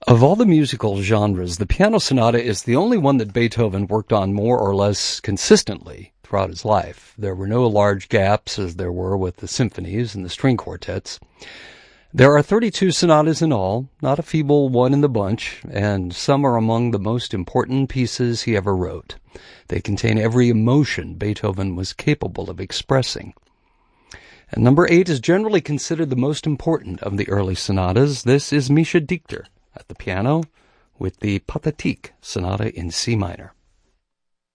Of all the musical genres, the piano sonata is the only one that Beethoven worked on more or less consistently throughout his life. There were no large gaps as there were with the symphonies and the string quartets. There are 32 sonatas in all, not a feeble one in the bunch, and some are among the most important pieces he ever wrote. They contain every emotion Beethoven was capable of expressing. And number 8 is generally considered the most important of the early sonatas. This is Mischa Dichter at the piano with the Pathetique Sonata in C minor.